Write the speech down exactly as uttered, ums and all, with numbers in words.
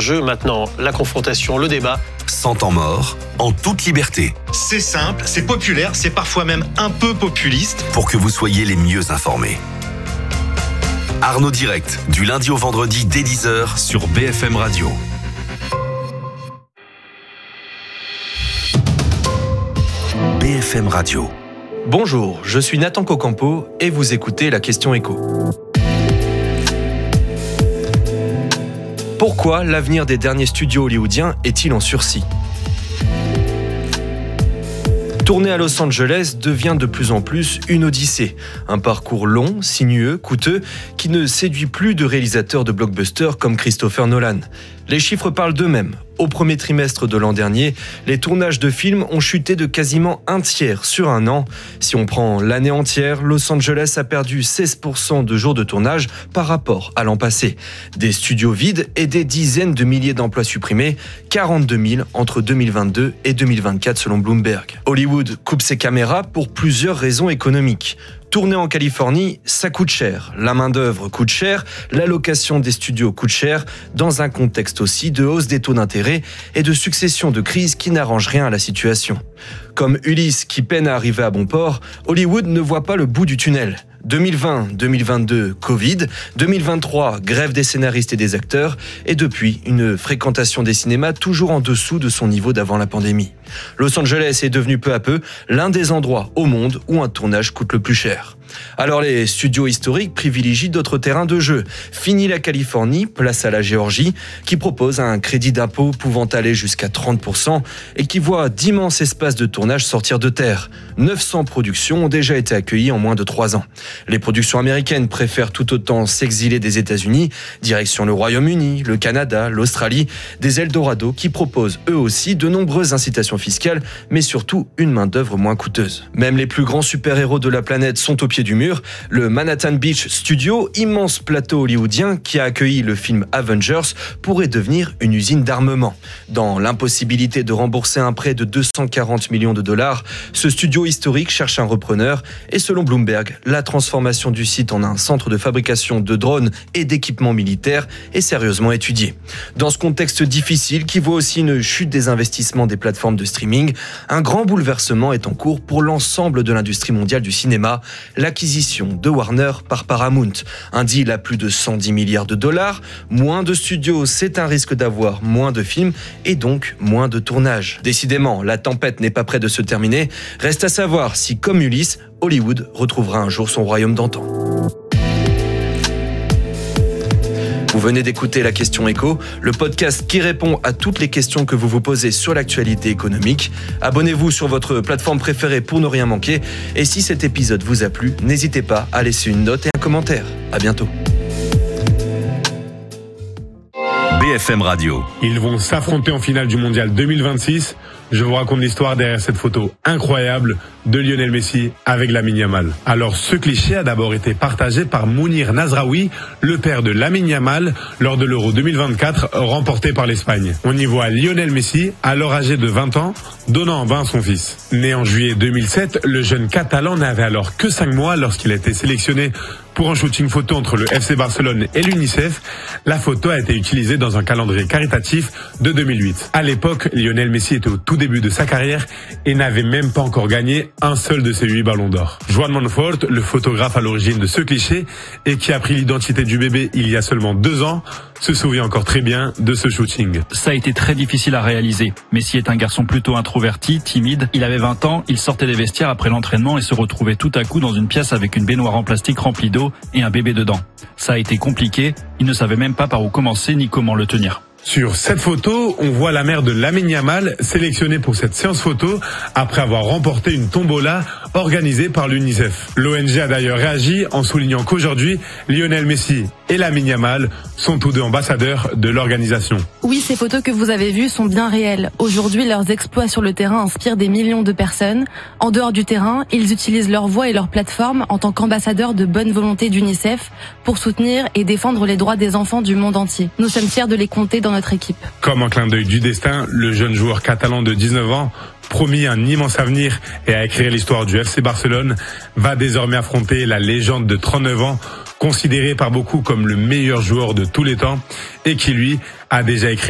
jeu. Maintenant, la confrontation, le débat. Sans temps mort, en toute liberté. C'est simple, c'est populaire, c'est parfois même un peu populiste. Pour que vous soyez les mieux informés. Arnaud Direct, du lundi au vendredi dès dix heures sur B F M Radio. B F M Radio. Bonjour, je suis Nathan Cocampo et vous écoutez la question écho. Pourquoi l'avenir des derniers studios hollywoodiens est-il en sursis ? Tourner à Los Angeles devient de plus en plus une odyssée. Un parcours long, sinueux, coûteux, qui ne séduit plus de réalisateurs de blockbusters comme Christopher Nolan. Les chiffres parlent d'eux-mêmes. Au premier trimestre de l'an dernier, les tournages de films ont chuté de quasiment un tiers sur un an. Si on prend l'année entière, Los Angeles a perdu seize pour cent de jours de tournage par rapport à l'an passé. Des studios vides et des dizaines de milliers d'emplois supprimés, quarante-deux mille entre deux mille vingt-deux et deux mille vingt-quatre selon Bloomberg. Hollywood coupe ses caméras pour plusieurs raisons économiques. Tourner en Californie, ça coûte cher. La main-d'œuvre coûte cher, la location des studios coûte cher, dans un contexte aussi de hausse des taux d'intérêt et de succession de crises qui n'arrangent rien à la situation. Comme Ulysse qui peine à arriver à bon port, Hollywood ne voit pas le bout du tunnel. deux mille vingt deux mille vingt-deux, Covid, deux mille vingt-trois, grève des scénaristes et des acteurs, et depuis, une fréquentation des cinémas toujours en dessous de son niveau d'avant la pandémie. Los Angeles est devenu peu à peu l'un des endroits au monde où un tournage coûte le plus cher. Alors les studios historiques privilégient d'autres terrains de jeu. Fini la Californie, place à la Géorgie, qui propose un crédit d'impôt pouvant aller jusqu'à trente pour cent et qui voit d'immenses espaces de tournage sortir de terre. neuf cents productions ont déjà été accueillies en moins de trois ans. Les productions américaines préfèrent tout autant s'exiler des États-Unis, direction le Royaume-Uni, le Canada, l'Australie, des Eldorado qui proposent eux aussi de nombreuses incitations fiscales, mais surtout une main-d'œuvre moins coûteuse. Même les plus grands super-héros de la planète sont au pied du mur. Le Manhattan Beach Studio, immense plateau hollywoodien qui a accueilli le film Avengers, pourrait devenir une usine d'armement. Dans l'impossibilité de rembourser un prêt de deux cent quarante millions de dollars, ce studio historique cherche un repreneur et selon Bloomberg, la transformation du site en un centre de fabrication de drones et d'équipements militaires est sérieusement étudiée. Dans ce contexte difficile qui voit aussi une chute des investissements des plateformes de streaming, un grand bouleversement est en cours pour l'ensemble de l'industrie mondiale du cinéma, l'acquisition de Warner par Paramount. Un deal à plus de cent dix milliards de dollars, moins de studios, c'est un risque d'avoir moins de films et donc moins de tournages. Décidément, la tempête n'est pas près de se terminer. Reste à savoir si, comme Ulysse, Hollywood retrouvera un jour son royaume d'antan. Vous venez d'écouter La Question Écho, le podcast qui répond à toutes les questions que vous vous posez sur l'actualité économique. Abonnez-vous sur votre plateforme préférée pour ne rien manquer. Et si cet épisode vous a plu, n'hésitez pas à laisser une note et un commentaire. À bientôt. B F M Radio. Ils vont s'affronter en finale du Mondial deux mille vingt-six. Je vous raconte l'histoire derrière cette photo incroyable de Lionel Messi avec Lamine Yamal. Alors ce cliché a d'abord été partagé par Mounir Nazraoui, le père de Lamine Yamal, lors de l'Euro deux mille vingt-quatre remporté par l'Espagne. On y voit Lionel Messi, alors âgé de vingt ans, donnant en bain son fils. Né en juillet deux mille sept, le jeune Catalan n'avait alors que cinq mois lorsqu'il a été sélectionné pour un shooting photo entre le F C Barcelone et l'UNICEF. La photo a été utilisée dans un calendrier caritatif de deux mille huit. À l'époque, Lionel Messi était au tout début de sa carrière et n'avait même pas encore gagné un seul de ses huit ballons d'or. Joan Manfort, le photographe à l'origine de ce cliché et qui a pris l'identité du bébé il y a seulement deux ans, se souvient encore très bien de ce shooting. Ça a été très difficile à réaliser. Messi est un garçon plutôt introverti, timide. Il avait vingt ans, il sortait des vestiaires après l'entraînement et se retrouvait tout à coup dans une pièce avec une baignoire en plastique remplie d'eau et un bébé dedans. Ça a été compliqué, il ne savait même pas par où commencer ni comment le tenir. Sur cette photo, on voit la mère de Lamine Yamal sélectionnée pour cette séance photo après avoir remporté une tombola organisée par l'UNICEF. L'O N G a d'ailleurs réagi en soulignant qu'aujourd'hui, Lionel Messi et Lamine Yamal sont tous deux ambassadeurs de l'organisation. Oui, ces photos que vous avez vues sont bien réelles. Aujourd'hui, leurs exploits sur le terrain inspirent des millions de personnes. En dehors du terrain, ils utilisent leur voix et leur plateforme en tant qu'ambassadeurs de bonne volonté d'UNICEF pour soutenir et défendre les droits des enfants du monde entier. Nous sommes fiers de les compter dans notre équipe. Comme un clin d'œil du destin, le jeune joueur catalan de dix-neuf ans, promis un immense avenir et à écrire l'histoire du F C Barcelone, va désormais affronter la légende de trente-neuf ans, considéré par beaucoup comme le meilleur joueur de tous les temps et qui lui a déjà écrit